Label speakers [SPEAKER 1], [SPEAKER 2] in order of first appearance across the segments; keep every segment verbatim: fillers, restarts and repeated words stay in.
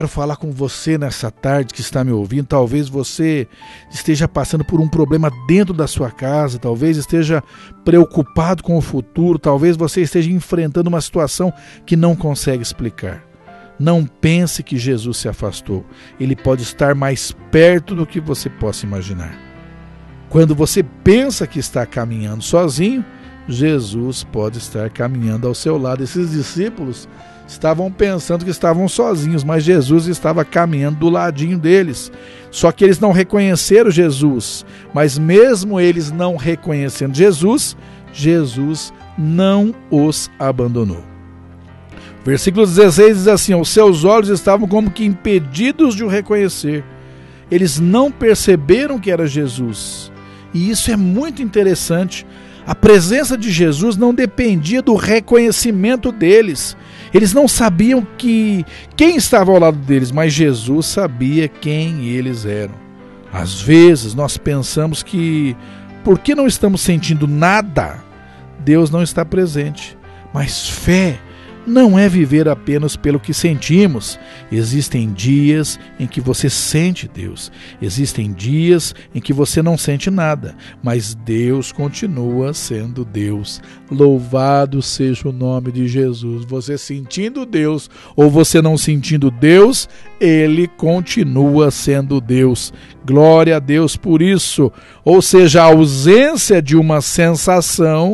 [SPEAKER 1] Quero falar com você nessa tarde que está me ouvindo. Talvez você esteja passando por um problema dentro da sua casa, talvez esteja preocupado com o futuro, talvez você esteja enfrentando uma situação que não consegue explicar. Não pense que Jesus se afastou. Ele pode estar mais perto do que você possa imaginar. Quando você pensa que está caminhando sozinho, Jesus pode estar caminhando ao seu lado. Esses discípulos estavam pensando que estavam sozinhos, mas Jesus estava caminhando do ladinho deles. Só que eles não reconheceram Jesus, mas mesmo eles não reconhecendo Jesus, Jesus não os abandonou. Versículo dezesseis diz assim: os seus olhos estavam como que impedidos de o reconhecer. Eles não perceberam que era Jesus. E isso é muito interessante. A presença de Jesus não dependia do reconhecimento deles. Eles não sabiam que quem estava ao lado deles, mas Jesus sabia quem eles eram. Às vezes nós pensamos que, porque não estamos sentindo nada, Deus não está presente. Mas fé não é viver apenas pelo que sentimos. Existem dias em que você sente Deus. Existem dias em que você não sente nada. Mas Deus continua sendo Deus. Louvado seja o nome de Jesus. Você sentindo Deus ou você não sentindo Deus, Ele continua sendo Deus. Glória a Deus por isso. Ou seja, a ausência de uma sensação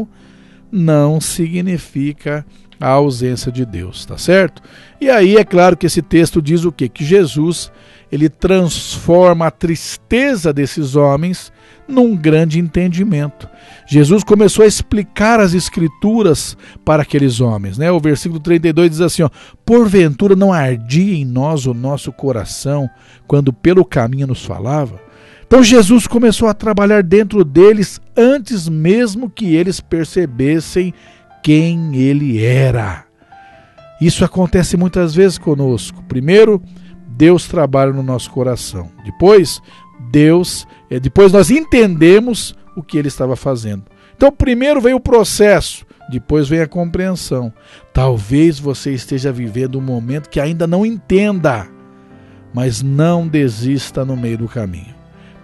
[SPEAKER 1] não significa a ausência de Deus, tá certo? E aí é claro que esse texto diz o quê? Que Jesus, ele transforma a tristeza desses homens num grande entendimento. Jesus começou a explicar as escrituras para aqueles homens, né? O versículo trinta e dois diz assim, ó: porventura não ardia em nós o nosso coração quando pelo caminho nos falava? Então Jesus começou a trabalhar dentro deles antes mesmo que eles percebessem quem ele era. Isso acontece muitas vezes conosco. Primeiro, Deus trabalha no nosso coração. Depois, Deus, depois nós entendemos o que ele estava fazendo. Então, primeiro vem o processo, depois vem a compreensão. Talvez você esteja vivendo um momento que ainda não entenda, mas não desista no meio do caminho.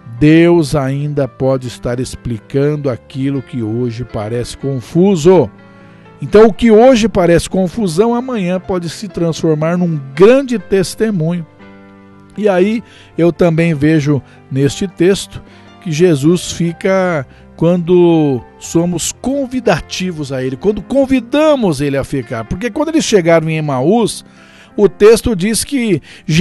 [SPEAKER 1] Deus ainda pode estar explicando aquilo que hoje parece confuso. Então, o que hoje parece confusão, amanhã pode se transformar num grande testemunho. E aí, eu também vejo neste texto que Jesus fica quando somos convidativos a Ele, quando convidamos Ele a ficar. Porque quando eles chegaram em Emaús, o texto diz que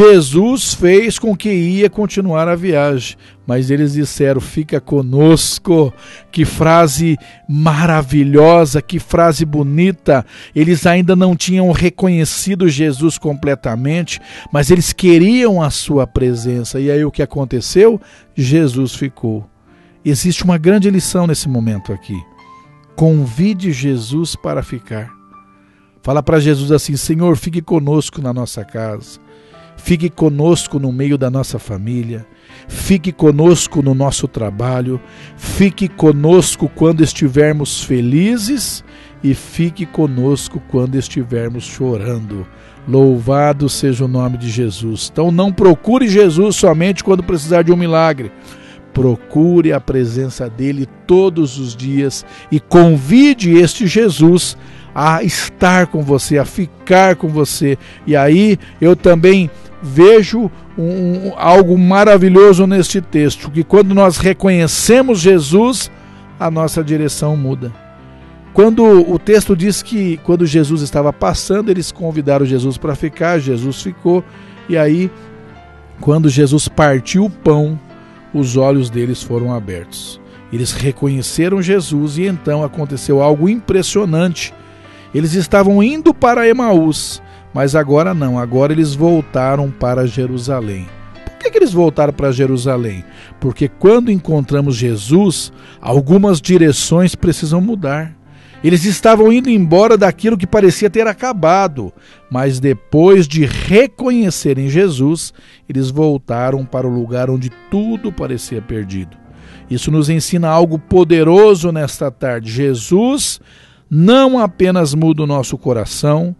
[SPEAKER 1] Jesus fez com que ia continuar a viagem, mas eles disseram: fica conosco. Que frase maravilhosa, que frase bonita. Eles ainda não tinham reconhecido Jesus completamente, mas eles queriam a sua presença. E aí o que aconteceu? Jesus ficou. Existe uma grande lição nesse momento aqui. Convide Jesus para ficar. Fala para Jesus assim: Senhor, fique conosco na nossa casa, fique conosco no meio da nossa família, fique conosco no nosso trabalho, fique conosco quando estivermos felizes e fique conosco quando estivermos chorando. Louvado seja o nome de Jesus. Então não procure Jesus somente quando precisar de um milagre. Procure a presença dele todos os dias e convide este Jesus a estar com você, a ficar com você. E aí eu também vejo um, algo maravilhoso neste texto, que quando nós reconhecemos Jesus, a nossa direção muda. Quando o texto diz que quando Jesus estava passando, eles convidaram Jesus para ficar, Jesus ficou, e aí quando Jesus partiu o pão, os olhos deles foram abertos. Eles reconheceram Jesus e então aconteceu algo impressionante. Eles estavam indo para Emaús, mas agora não, agora eles voltaram para Jerusalém. Por que que eles voltaram para Jerusalém? Porque quando encontramos Jesus, algumas direções precisam mudar. Eles estavam indo embora daquilo que parecia ter acabado, mas depois de reconhecerem Jesus, eles voltaram para o lugar onde tudo parecia perdido. Isso nos ensina algo poderoso nesta tarde. Jesus não apenas muda o nosso coração,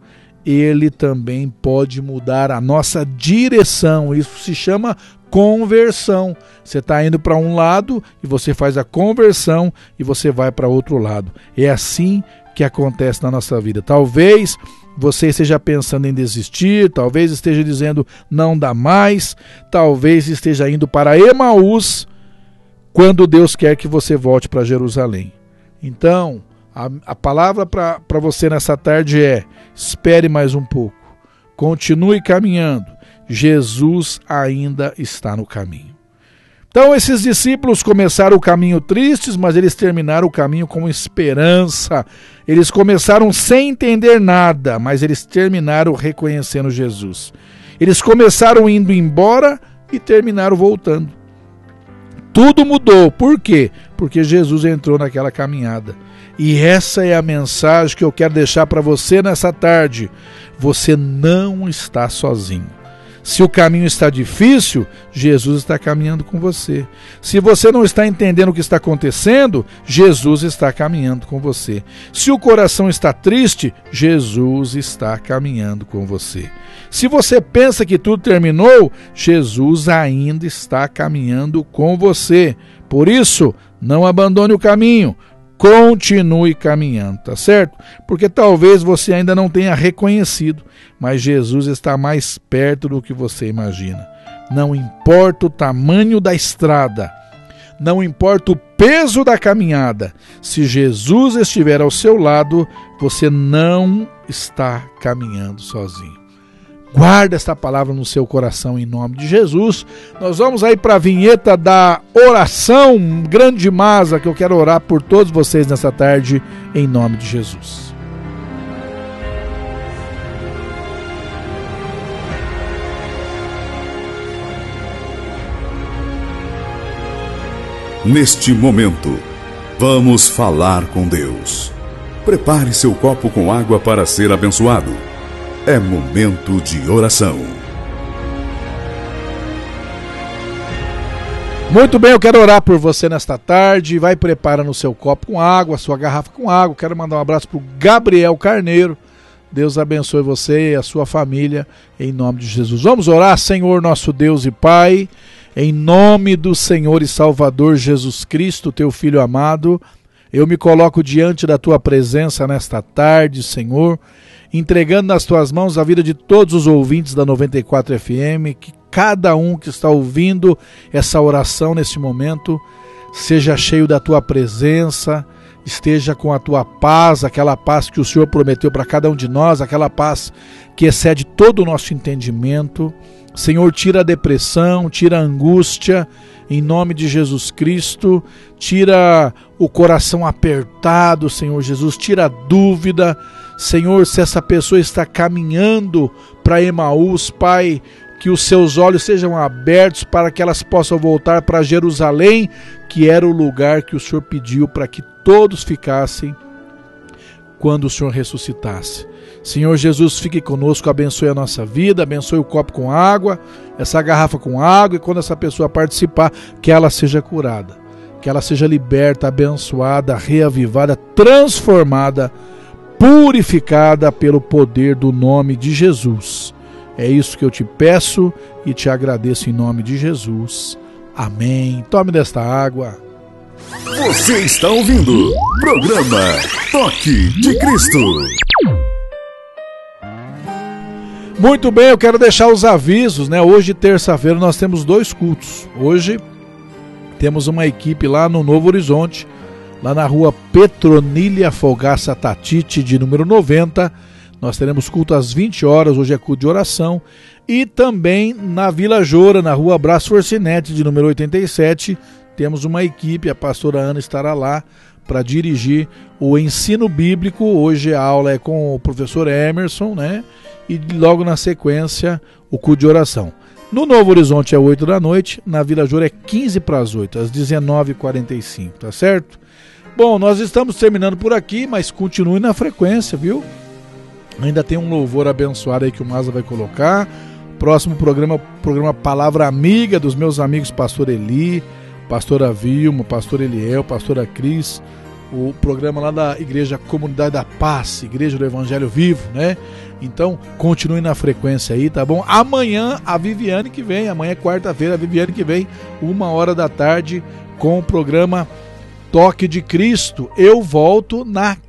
[SPEAKER 1] Ele também pode mudar a nossa direção. Isso se chama conversão. Você está indo para um lado e você faz a conversão e você vai para outro lado. É assim que acontece na nossa vida. Talvez você esteja pensando em desistir, talvez esteja dizendo não dá mais, talvez esteja indo para Emaús, quando Deus quer que você volte para Jerusalém. Então, a, a palavra para você nessa tarde é: espere mais um pouco, continue caminhando, Jesus ainda está no caminho. Então esses discípulos começaram o caminho tristes, mas eles terminaram o caminho com esperança. Eles começaram sem entender nada, mas eles terminaram reconhecendo Jesus. Eles começaram indo embora e terminaram voltando. Tudo mudou. Por quê? Porque Jesus entrou naquela caminhada. E essa é a mensagem que eu quero deixar para você nessa tarde. Você não está sozinho. Se o caminho está difícil, Jesus está caminhando com você. Se você não está entendendo o que está acontecendo, Jesus está caminhando com você. Se o coração está triste, Jesus está caminhando com você. Se você pensa que tudo terminou, Jesus ainda está caminhando com você. Por isso, não abandone o caminho. Continue caminhando, tá certo? Porque talvez você ainda não tenha reconhecido, mas Jesus está mais perto do que você imagina. Não importa o tamanho da estrada, não importa o peso da caminhada, se Jesus estiver ao seu lado, você não está caminhando sozinho. Guarda esta palavra no seu coração em nome de Jesus. Nós vamos aí para a vinheta da oração grande masa, que eu quero orar por todos vocês nessa tarde em nome de Jesus.
[SPEAKER 2] Neste momento, vamos falar com Deus. Prepare seu copo com água para ser abençoado. É momento de oração.
[SPEAKER 1] Muito bem, eu quero orar por você nesta tarde. Vai preparando o seu copo com água, sua garrafa com água. Quero mandar um abraço para o Gabriel Carneiro. Deus abençoe você e a sua família, em nome de Jesus. Vamos orar, Senhor, nosso Deus e Pai, em nome do Senhor e Salvador Jesus Cristo, teu Filho amado. Eu me coloco diante da tua presença nesta tarde, Senhor, entregando nas tuas mãos a vida de todos os ouvintes da noventa e quatro F M, que cada um que está ouvindo essa oração nesse momento seja cheio da tua presença, esteja com a tua paz, aquela paz que o Senhor prometeu para cada um de nós, aquela paz que excede todo o nosso entendimento. Senhor, tira a depressão, tira a angústia, em nome de Jesus Cristo, tira o coração apertado, Senhor Jesus, tira a dúvida. Senhor, se essa pessoa está caminhando para Emaús, Pai, que os seus olhos sejam abertos para que elas possam voltar para Jerusalém, que era o lugar que o Senhor pediu para que todos ficassem quando o Senhor ressuscitasse. Senhor Jesus, fique conosco, abençoe a nossa vida, abençoe o copo com água, essa garrafa com água, e quando essa pessoa participar, que ela seja curada, que ela seja liberta, abençoada, reavivada, transformada, purificada pelo poder do nome de Jesus. É isso que eu te peço e te agradeço em nome de Jesus. Amém. Tome desta água.
[SPEAKER 2] Você está ouvindo programa Toque de Cristo.
[SPEAKER 1] Muito bem, eu quero deixar os avisos, né? Hoje, terça-feira, nós temos dois cultos. Hoje temos uma equipe lá no Novo Horizonte, lá na rua Petronília Fogaça Tatite, de número noventa. Nós teremos culto às vinte horas, hoje é culto de oração. E também na Vila Joura, na rua Brás Forcinete, de número oitenta e sete, temos uma equipe, a pastora Ana estará lá para dirigir o ensino bíblico. Hoje a aula é com o professor Emerson, né? E logo na sequência o culto de oração. No Novo Horizonte é oito da noite, na Vila Joura é quinze para as oito, às dezenove e quarenta e cinco, tá certo? Bom, nós estamos terminando por aqui, mas continue na frequência, viu? Ainda tem um louvor abençoado aí que o Maza vai colocar. Próximo programa, programa Palavra Amiga, dos meus amigos Pastor Eli, Pastora Vilma, Pastor Eliel, Pastora Cris, o programa lá da Igreja Comunidade da Paz, Igreja do Evangelho Vivo, né? Então, continue na frequência aí, tá bom? Amanhã, a Viviane que vem, amanhã é quarta-feira, a Viviane que vem, uma hora da tarde, com o programa Toque de Cristo. Eu volto na